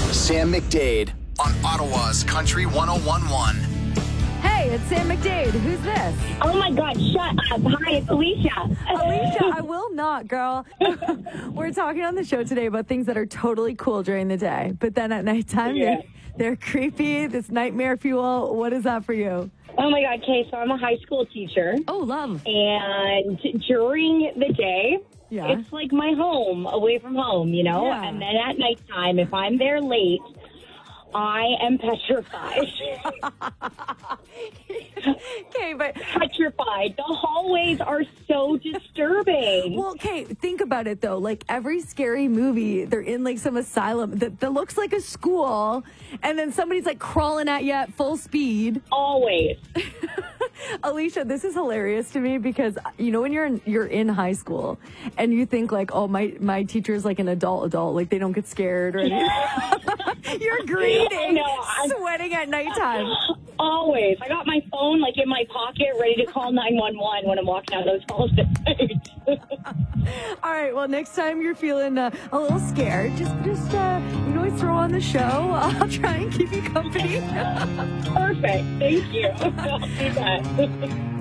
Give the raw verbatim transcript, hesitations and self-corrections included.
Sam McDade on Ottawa's Country one oh one point one. Hey, it's Sam McDade. Who's this? Oh, my God, shut up. Hi, it's Alicia. Alicia, I will not, girl. We're talking on the show today about things that are totally cool during the day, but then at nighttime, Yeah. they're, they're creepy. This nightmare fuel. What is that for you? Oh, my God, okay, so I'm a high school teacher. Oh, love. And during the day, Yeah. it's like my home, away from home, you know? Yeah. And then at nighttime, if I'm there late, I am petrified. Okay, but petrified. The hallways are so disturbing. well, okay, think about it though. Like every scary movie, they're in like some asylum that, that looks like a school, and then somebody's like crawling at you at full speed. Always. Alicia, this is hilarious to me because you know when you're in, you're in high school and you think like, oh, my my teacher is like an adult adult, like they don't get scared or anything. You're greeting, know, I'm- sweating at nighttime. Always. I got my phone like in my pocket, ready to call nine one one when I'm walking out those halls at night. All right, well, next time you're feeling uh, a little scared, just just uh, you can always throw on the show. I'll try and keep you company. Perfect. Thank you. I'll do that.